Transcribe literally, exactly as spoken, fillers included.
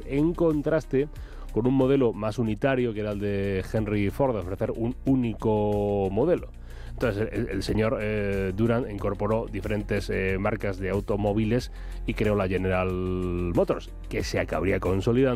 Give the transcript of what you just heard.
en contraste con un modelo más unitario que era el de Henry Ford, de ofrecer un único modelo. Entonces el, el señor eh, Durand incorporó diferentes eh, marcas de automóviles y creó la General Motors, que se acabaría consolidando